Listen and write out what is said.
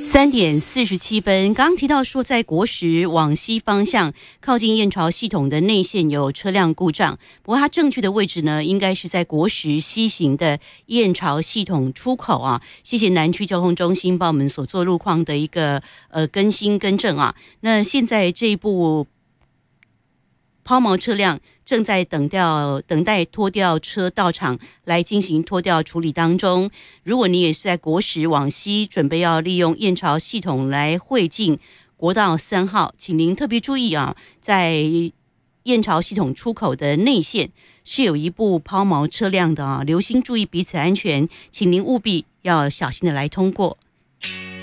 3:47，刚提到说，在国十往西方向靠近燕巢系统的内线有车辆故障，不过它正确的位置呢，应该是在国十西行的燕巢系统出口啊。谢谢南区交通中心帮我们所做路况的一个更新更正啊。那现在这一部抛锚车辆正在等待拖吊车到场来进行拖吊处理当中。如果你也是在国十往西准备要利用燕巢系统来汇进国道3号，请您特别注意啊，在燕巢系统出口的内线是有一部抛锚车辆的啊，留心注意彼此安全，请您务必要小心的来通过。